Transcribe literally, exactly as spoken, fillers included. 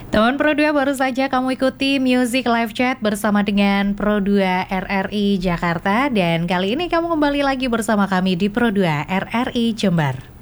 Teman Pro dua, baru saja kamu ikuti Music Live Chat bersama dengan Pro dua R R I Jakarta. Dan kali ini kamu kembali lagi bersama kami di Pro dua R R I Jember.